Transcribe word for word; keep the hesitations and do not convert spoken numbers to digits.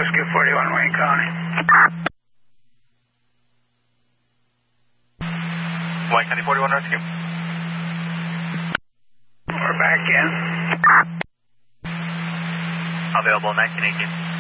Rescue forty-one, Wayne County. Wayne County forty-one Rescue. We're back in. Available nineteen eighteen.